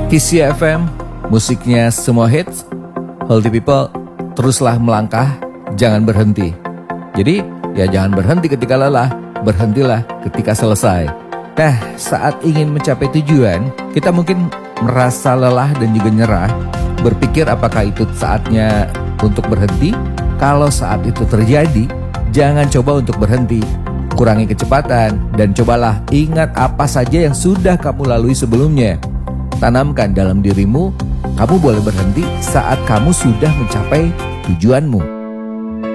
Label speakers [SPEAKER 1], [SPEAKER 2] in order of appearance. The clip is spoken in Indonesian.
[SPEAKER 1] Kisi FM, musiknya semua hits. Healthy people, teruslah melangkah, jangan berhenti. Jadi, ya jangan berhenti ketika lelah, berhentilah ketika selesai. Nah, saat ingin mencapai tujuan, kita mungkin merasa lelah dan juga nyerah, berpikir apakah itu saatnya untuk berhenti. Kalau saat itu terjadi, jangan coba untuk berhenti. Kurangi kecepatan dan cobalah ingat apa saja yang sudah kamu lalui sebelumnya. Tanamkan dalam dirimu, kamu boleh berhenti saat kamu sudah mencapai tujuanmu.